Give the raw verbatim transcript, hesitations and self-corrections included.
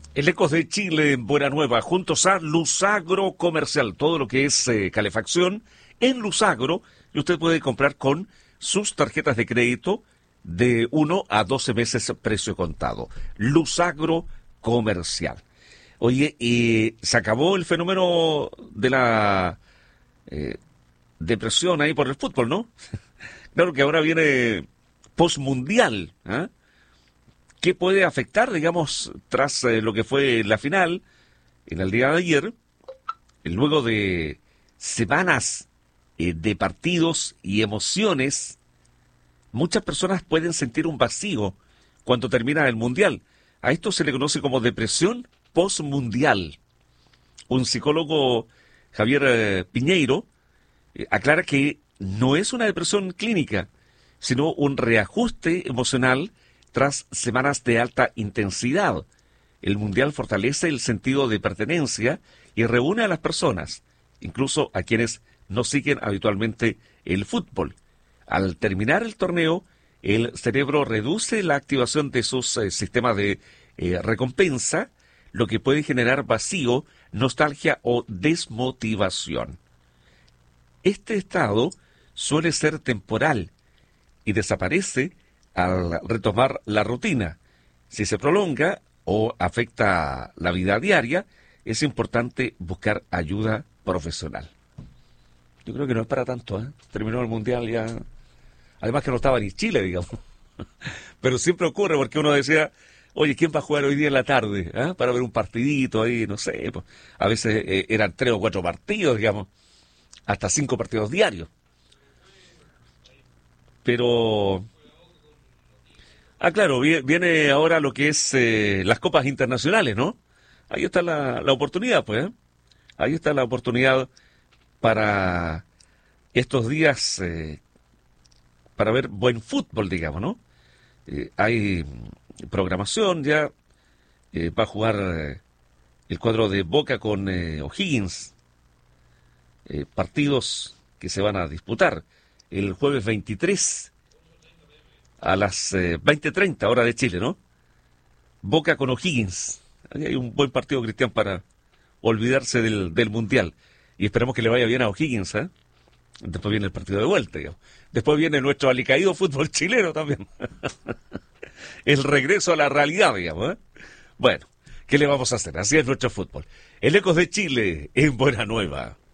El Ecos de Chile en Buena Nueva, juntos a Luzagro Comercial, todo lo que es eh, calefacción en Luzagro, y usted puede comprar con sus tarjetas de crédito de uno a doce meses precio contado. Luzagro Comercial. Oye, y se acabó el fenómeno de la eh, depresión ahí por el fútbol, ¿no? Claro que ahora viene postmundial, ¿eh? ¿Qué puede afectar, digamos, tras eh, lo que fue la final en el día de ayer, y luego de semanas eh, de partidos y emociones? Muchas personas pueden sentir un vacío cuando termina el mundial. A esto se le conoce como depresión postmundial. Un psicólogo, Javier eh, Piñeiro, eh, aclara que no es una depresión clínica, sino un reajuste emocional tras semanas de alta intensidad. El mundial fortalece el sentido de pertenencia y reúne a las personas, incluso a quienes no siguen habitualmente el fútbol. Al terminar el torneo, el cerebro reduce la activación de sus eh, sistemas de eh, recompensa, lo que puede generar vacío, nostalgia o desmotivación. Este estado suele ser temporal y desaparece al retomar la rutina. Si se prolonga o afecta la vida diaria, es importante buscar ayuda profesional. Yo creo que no es para tanto, ¿eh? Terminó el mundial ya. Además que no estaba ni Chile, digamos. Pero siempre ocurre porque uno decía, oye, ¿quién va a jugar hoy día en la tarde? ¿Eh? Para ver un partidito ahí, no sé. Pues, a veces eh, eran tres o cuatro partidos, digamos. Hasta cinco partidos diarios. Pero... Ah, claro, viene ahora lo que es eh, las copas internacionales, ¿no? Ahí está la, la oportunidad, pues. ¿eh? Ahí está la oportunidad para estos días, eh, para ver buen fútbol, digamos, ¿no? Eh, hay programación ya, eh, va a jugar eh, el cuadro de Boca con eh, O'Higgins, eh, partidos que se van a disputar el jueves veintitrés a las eh, veinte treinta, hora de Chile, ¿no? Boca con O'Higgins. Ahí hay un buen partido, Cristian, para olvidarse del, del Mundial. Y esperamos que le vaya bien a O'Higgins, ¿eh? Después viene el partido de vuelta, digamos. Después viene nuestro alicaído fútbol chileno también. El regreso a la realidad, digamos, ¿eh? Bueno, ¿qué le vamos a hacer? Así es nuestro fútbol. El Ecos de Chile en Buena Nueva.